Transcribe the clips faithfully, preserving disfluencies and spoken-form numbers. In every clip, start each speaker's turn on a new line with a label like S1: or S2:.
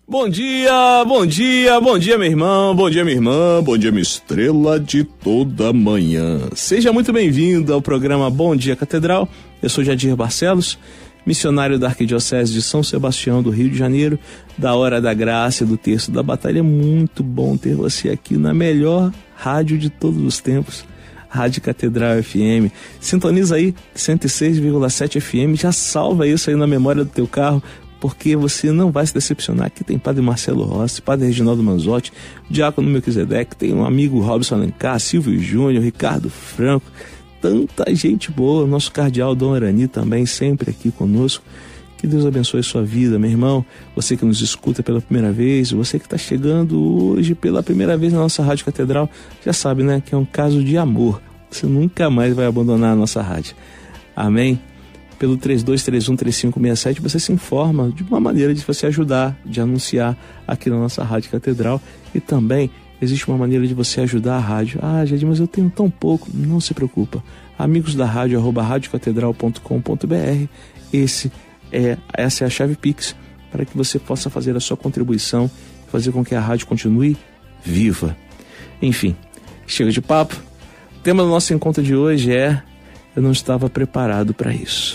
S1: Bom dia, bom dia, bom dia, meu irmão, bom dia, minha irmã, bom dia, minha estrela de toda manhã. Seja muito bem-vindo ao programa Bom Dia Catedral. Eu sou Jadir Barcelos, missionário da Arquidiocese de São Sebastião do Rio de Janeiro, da Hora da Graça e do Terço da Batalha. É muito bom ter você aqui na melhor rádio de todos os tempos, Rádio Catedral F M. Sintoniza aí, cento e seis vírgula sete F M, já salva isso aí na memória do teu carro, porque você não vai se decepcionar. Aqui tem Padre Marcelo Rossi, Padre Reginaldo Manzotti, Diácono Melquisedeque, tem um amigo Robson Alencar, Silvio Júnior, Ricardo Franco, tanta gente boa, nosso cardeal Dom Arani também, sempre aqui conosco. Que Deus abençoe a sua vida, meu irmão, você que nos escuta pela primeira vez, você que está chegando hoje pela primeira vez na nossa Rádio Catedral, já sabe, né, que é um caso de amor, você nunca mais vai abandonar a nossa rádio, amém? Pelo três dois três um três cinco seis sete você se informa de uma maneira de você ajudar, de anunciar aqui na nossa Rádio Catedral. E também existe uma maneira de você ajudar a rádio. Ah, Jadir, mas eu tenho tão pouco. Não se preocupa. Amigos da rádio, arroba rádio catedral ponto com ponto b r. Esse é, essa é a chave Pix para que você possa fazer a sua contribuição e fazer com que a rádio continue viva. Enfim, chega de papo. O tema do nosso encontro de hoje é: eu não estava preparado para isso.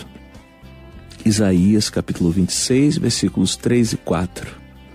S1: Isaías capítulo vinte e seis, versículos três e quatro.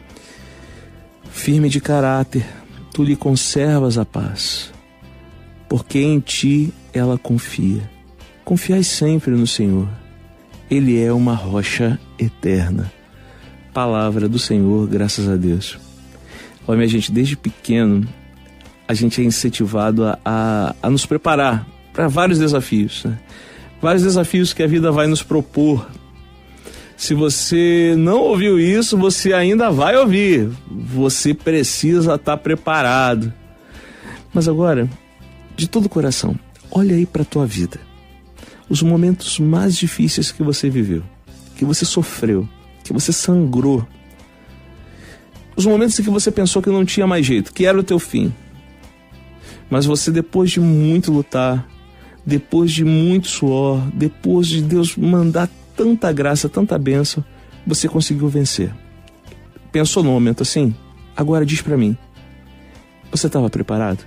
S1: Firme de caráter, tu lhe conservas a paz, porque em ti ela confia. Confiai sempre no Senhor, Ele é uma rocha eterna. Palavra do Senhor, graças a Deus. Olha, minha gente, desde pequeno, a gente é incentivado a, a, a nos preparar para vários desafios, né? Vários desafios que a vida vai nos propor. Se você não ouviu isso, você ainda vai ouvir. Você precisa estar preparado. Mas agora, de todo o coração, olha aí para a tua vida. Os momentos mais difíceis que você viveu, que você sofreu, que você sangrou. Os momentos em que você pensou que não tinha mais jeito, que era o teu fim. Mas você, depois de muito lutar, depois de muito suor, depois de Deus mandar tanta graça, tanta bênção, você conseguiu vencer. Pensou num momento assim? Agora diz pra mim, você estava preparado?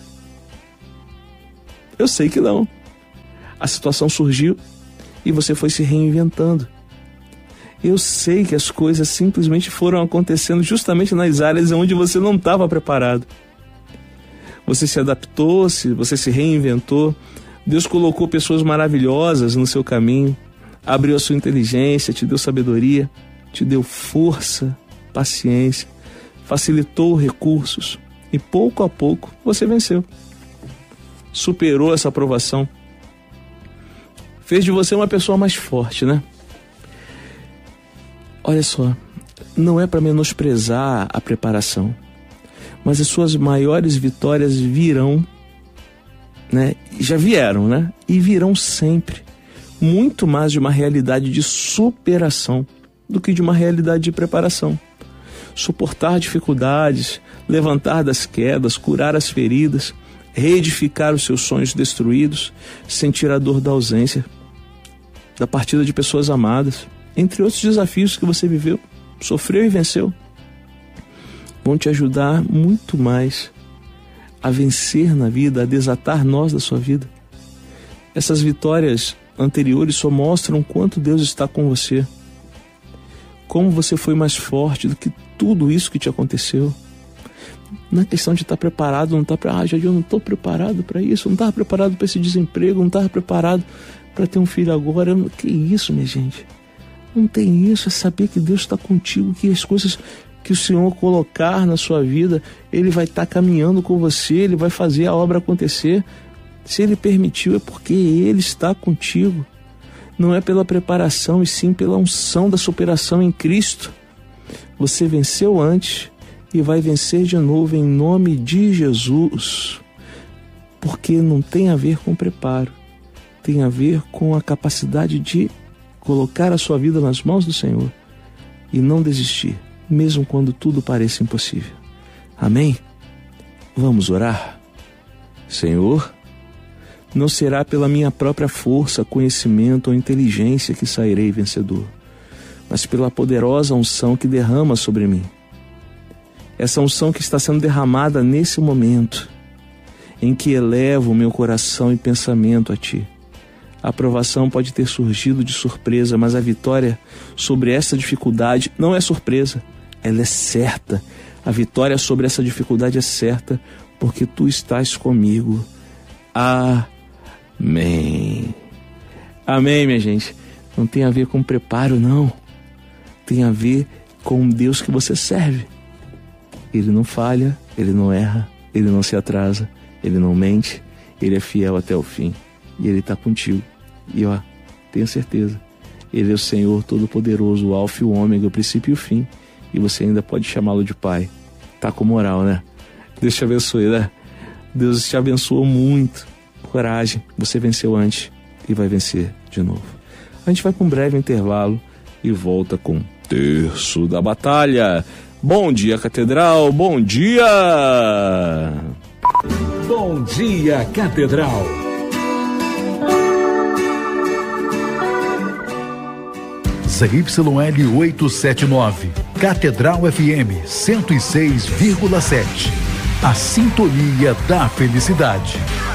S1: Eu sei que não. A situação surgiu e você foi se reinventando. Eu sei que as coisas simplesmente foram acontecendo justamente nas áreas onde você não estava preparado. Você se adaptou, você se reinventou. Deus colocou pessoas maravilhosas no seu caminho, abriu a sua inteligência, te deu sabedoria, te deu força, paciência, facilitou recursos e pouco a pouco você venceu. Superou essa provação. Fez de você uma pessoa mais forte, né? Olha só, não é para menosprezar a preparação, mas as suas maiores vitórias virão, né? Já vieram, né? E virão sempre. Muito mais de uma realidade de superação do que de uma realidade de preparação. Suportar dificuldades, levantar das quedas, curar as feridas, reedificar os seus sonhos destruídos, sentir a dor da ausência, da partida de pessoas amadas, entre outros desafios que você viveu, sofreu e venceu, vão te ajudar muito mais a vencer na vida, a desatar nós da sua vida. Essas vitórias anteriores só mostram quanto Deus está com você, como você foi mais forte do que tudo isso que te aconteceu. Na questão de estar preparado, não estar preparado, ah, Jadir, eu não estou preparado para isso, não estava preparado para esse desemprego, não estava preparado para ter um filho agora. Eu não... Que isso, minha gente? Não tem isso, é saber que Deus está contigo, que as coisas que o Senhor colocar na sua vida, Ele vai estar caminhando com você, Ele vai fazer a obra acontecer. Se Ele permitiu, é porque Ele está contigo. Não é pela preparação, e sim pela unção da superação em Cristo. Você venceu antes e vai vencer de novo em nome de Jesus. Porque não tem a ver com preparo, tem a ver com a capacidade de colocar a sua vida nas mãos do Senhor e não desistir, mesmo quando tudo pareça impossível. Amém? Vamos orar? Senhor, não será pela minha própria força, conhecimento ou inteligência que sairei vencedor, mas pela poderosa unção que derrama sobre mim. essa unção que está sendo derramada nesse momento, em que elevo o meu coração e pensamento a Ti. A aprovação pode ter surgido de surpresa, mas a vitória sobre essa dificuldade não é surpresa, ela é certa. A vitória sobre essa dificuldade é certa, porque Tu estás comigo. Amém. Amém, minha gente. Não tem a ver com preparo, não. Tem a ver com o Deus que você serve. Ele não falha, Ele não erra, Ele não se atrasa, Ele não mente, Ele é fiel até o fim. E Ele está contigo. E ó, tenha certeza, Ele é o Senhor Todo-Poderoso, o Alfa e o Ômega, o princípio e o fim. E você ainda pode chamá-lo de Pai. Tá com moral, né? Deus te abençoe, né? Deus te abençoou muito. Coragem, você venceu antes e vai vencer de novo. A gente vai para um breve intervalo e volta com Terço da Batalha. Bom dia, Catedral, bom dia!
S2: Bom dia, Catedral. Z Y L oitocentos e setenta e nove, Catedral F M cento e seis vírgula sete. A sintonia da felicidade.